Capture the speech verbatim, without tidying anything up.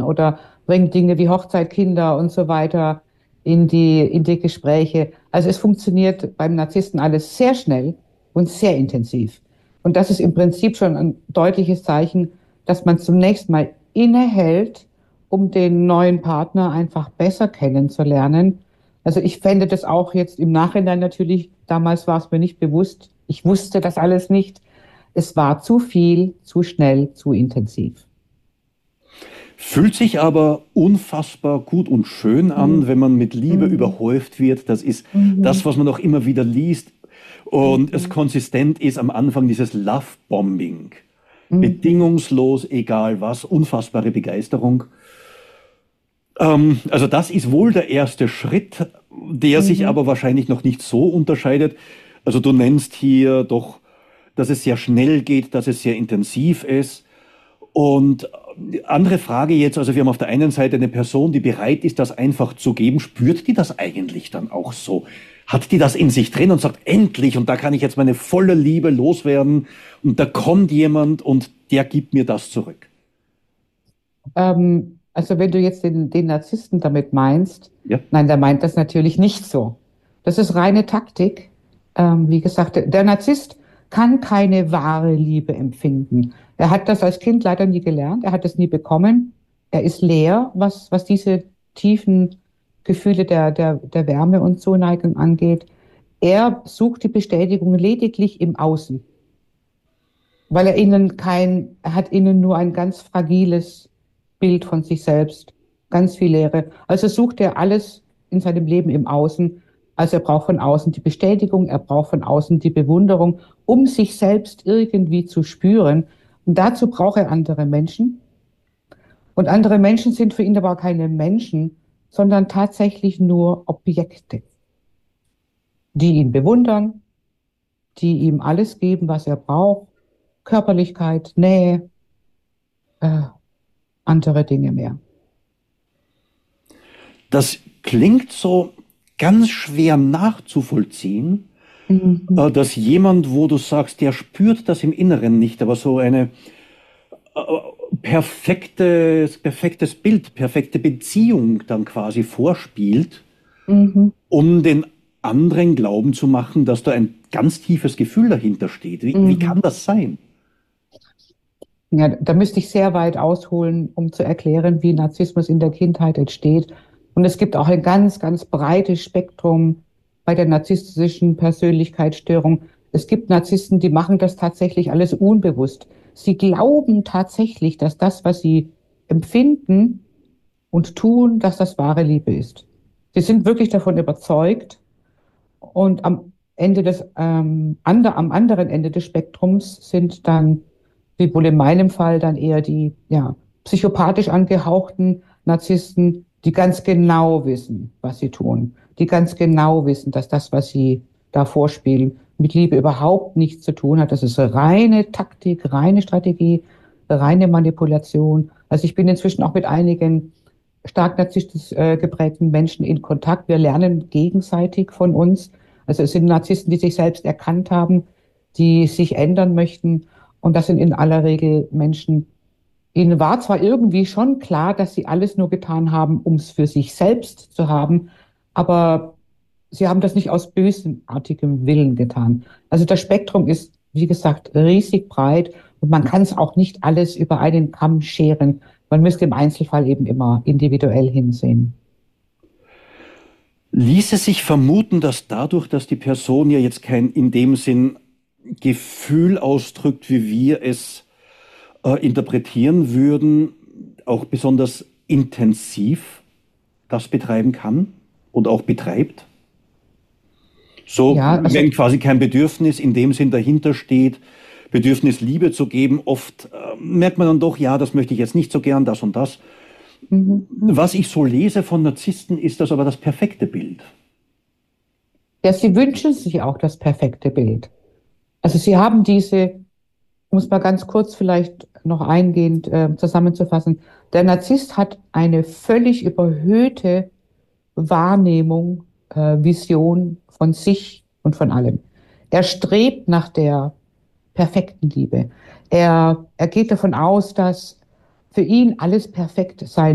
oder bringt Dinge wie Hochzeit, Kinder und so weiter in die, in die Gespräche. Also es funktioniert beim Narzissten alles sehr schnell und sehr intensiv. Und das ist im Prinzip schon ein deutliches Zeichen, dass man zunächst mal innehält, um den neuen Partner einfach besser kennenzulernen. Also ich fände das auch jetzt im Nachhinein natürlich, damals war es mir nicht bewusst, ich wusste das alles nicht. Es war zu viel, zu schnell, zu intensiv. Fühlt sich aber unfassbar gut und schön an, Mhm. wenn man mit Liebe Mhm. überhäuft wird. Das ist das, Mhm. was man auch immer wieder liest. Und es Mhm. konsistent ist am Anfang dieses Love-Bombing. Mhm. Bedingungslos, egal was, unfassbare Begeisterung. Ähm, also das ist wohl der erste Schritt, der sich Mhm. aber wahrscheinlich noch nicht so unterscheidet. Also du nennst hier doch, dass es sehr schnell geht, dass es sehr intensiv ist. Und die andere Frage jetzt, also wir haben auf der einen Seite eine Person, die bereit ist, das einfach zu geben. Spürt die das eigentlich dann auch so? Hat die das in sich drin und sagt, endlich, und da kann ich jetzt meine volle Liebe loswerden und da kommt jemand und der gibt mir das zurück? Ähm, also wenn du jetzt den, den Narzissten damit meinst, Ja? nein, der meint das natürlich nicht so. Das ist reine Taktik. Ähm, wie gesagt, der, der Narzisst kann keine wahre Liebe empfinden. Er hat das als Kind leider nie gelernt, er hat es nie bekommen. Er ist leer, was, was diese tiefen Gefühle der, der, der Wärme und Zuneigung angeht. Er sucht die Bestätigung lediglich im Außen, weil er ihnen kein, er hat ihnen nur ein ganz fragiles Bild von sich selbst, ganz viel Leere. Also sucht er alles in seinem Leben im Außen. Also er braucht von außen die Bestätigung, er braucht von außen die Bewunderung, um sich selbst irgendwie zu spüren. Und dazu braucht er andere Menschen. Und andere Menschen sind für ihn aber keine Menschen, sondern tatsächlich nur Objekte, die ihn bewundern, die ihm alles geben, was er braucht. Körperlichkeit, Nähe, äh, andere Dinge mehr. Das klingt so ganz schwer nachzuvollziehen, Mhm. äh, dass jemand, wo du sagst, der spürt das im Inneren nicht, aber so eine äh, perfektes, perfektes Bild, perfekte Beziehung dann quasi vorspielt, Mhm. um den anderen glauben zu machen, dass da ein ganz tiefes Gefühl dahinter steht. Wie, wie kann Mhm. das sein? Ja, da müsste ich sehr weit ausholen, um zu erklären, wie Narzissmus in der Kindheit entsteht. Und es gibt auch ein ganz, ganz breites Spektrum bei der narzisstischen Persönlichkeitsstörung. Es gibt Narzissten, die machen das tatsächlich alles unbewusst. Sie glauben tatsächlich, dass das, was sie empfinden und tun, dass das wahre Liebe ist. Sie sind wirklich davon überzeugt. Und am Ende des, ähm, ander, am anderen Ende des Spektrums sind dann, wie wohl in meinem Fall, dann eher die, ja, psychopathisch angehauchten Narzissten, die ganz genau wissen, was sie tun, die ganz genau wissen, dass das, was sie da vorspielen, mit Liebe überhaupt nichts zu tun hat. Das ist reine Taktik, reine Strategie, reine Manipulation. Also ich bin inzwischen auch mit einigen stark narzisstisch äh, geprägten Menschen in Kontakt. Wir lernen gegenseitig von uns. Also es sind Narzissten, die sich selbst erkannt haben, die sich ändern möchten. Und das sind in aller Regel Menschen, ihnen war zwar irgendwie schon klar, dass sie alles nur getan haben, um es für sich selbst zu haben, aber sie haben das nicht aus bösartigem Willen getan. Also das Spektrum ist, wie gesagt, riesig breit und man kann es auch nicht alles über einen Kamm scheren. Man müsste im Einzelfall eben immer individuell hinsehen. Ließe sich vermuten, dass dadurch, dass die Person ja jetzt kein in dem Sinn Gefühl ausdrückt, wie wir es äh, interpretieren würden, auch besonders intensiv das betreiben kann und auch betreibt? So, Ja, wenn also quasi kein Bedürfnis in dem Sinn dahinter steht, Bedürfnis Liebe zu geben, oft äh, merkt man dann doch, ja, das möchte ich jetzt nicht so gern, das und das. mhm. Was ich so lese von Narzissten, ist das aber das perfekte Bild. Ja, sie wünschen sich auch das perfekte Bild. Also sie haben diese, um es mal ganz kurz vielleicht noch eingehend äh, zusammenzufassen, der Narzisst hat eine völlig überhöhte Wahrnehmung, äh, Vision von sich und von allem. Er strebt nach der perfekten Liebe. Er, er geht davon aus, dass für ihn alles perfekt sein